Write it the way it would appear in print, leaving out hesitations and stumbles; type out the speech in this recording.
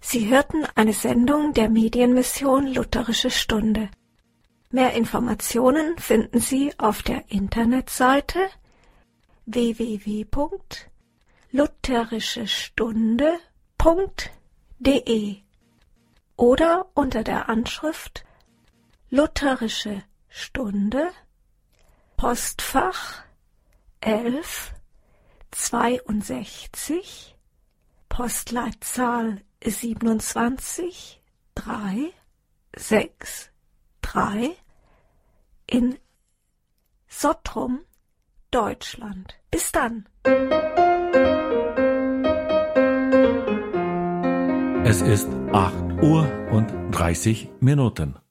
Sie hörten eine Sendung der Medienmission Lutherische Stunde. Mehr Informationen finden Sie auf der Internetseite www.lutherischestunde.de oder unter der Anschrift Lutherische Stunde, Postfach 1162, Postleitzahl 27363 in Sottrum, Deutschland. Bis dann. Es ist 8:30 Uhr.